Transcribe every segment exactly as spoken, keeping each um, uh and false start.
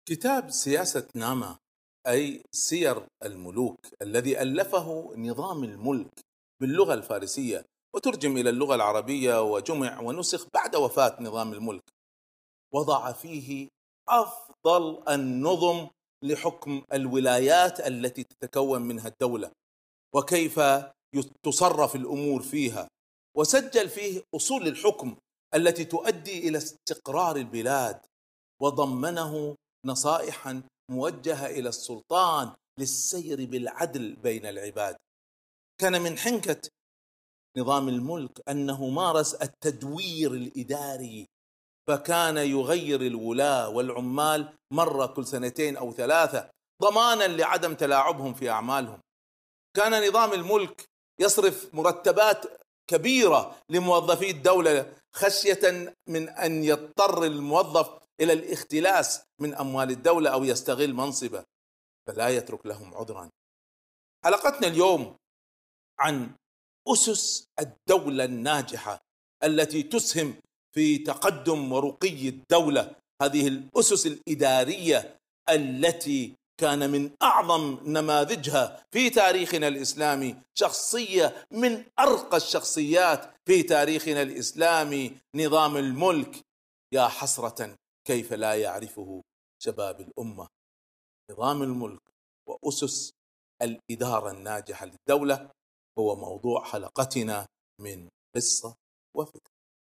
كتاب سياسة ناما أي سير الملوك الذي ألفه نظام الملك باللغة الفارسية وترجم إلى اللغة العربية وجمع ونسخ بعد وفاة نظام الملك. وضع فيه أفضل النظم لحكم الولايات التي تتكون منها الدولة وكيف تصرف الأمور فيها، وسجل فيه أصول الحكم التي تؤدي إلى استقرار البلاد، وضمنه نصائحا موجهة إلى السلطان للسير بالعدل بين العباد. كان من حنكة نظام الملك أنه مارس التدوير الإداري، فكان يغير الولاة والعمال مرة كل سنتين أو ثلاثة ضمانا لعدم تلاعبهم في أعمالهم. كان نظام الملك يصرف مرتبات كبيرة لموظفي الدولة خشية من أن يضطر الموظف إلى الاختلاس من أموال الدولة أو يستغل منصبه، فلا يترك لهم عذرا. حلقتنا اليوم عن أسس الدولة الناجحة التي تسهم في تقدم ورقي الدولة، هذه الأسس الإدارية التي كان من أعظم نماذجها في تاريخنا الإسلامي شخصية من أرقى الشخصيات في تاريخنا الإسلامي، نظام الملك. يا حسرة كيف لا يعرفه شباب الأمة. نظام الملك وأسس الإدارة الناجحة للدولة هو موضوع حلقتنا من قصة وفكرة.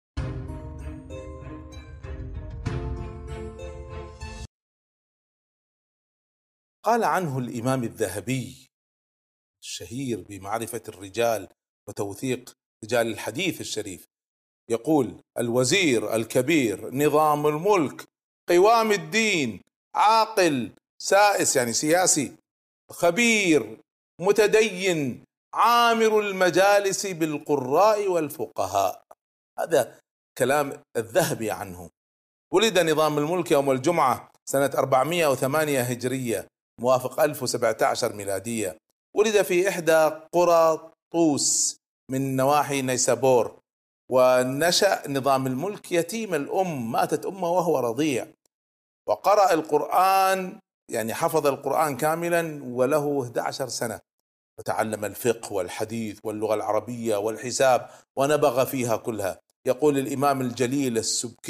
قال عنه الإمام الذهبي الشهير بمعرفة الرجال وتوثيق رجال الحديث الشريف، يقول: الوزير الكبير نظام الملك قوام الدين عاقل سائس، يعني سياسي، خبير متدين عامر المجالس بالقراء والفقهاء. هذا كلام الذهبي عنه. ولد نظام الملك يوم الجمعة سنة أربعمائة وثمانية هجرية موافق ألف وسبعة عشر ميلادية. ولد في إحدى قرى طوس من نواحي نيسابور، ونشأ نظام الملك يتيم الأم، ماتت أمه وهو رضيع، وقرأ القرآن، يعني حفظ القرآن كاملا وله إحدى عشرة سنة، وتعلم الفقه والحديث واللغة العربية والحساب ونبغ فيها كلها. يقول الإمام الجليل السبكي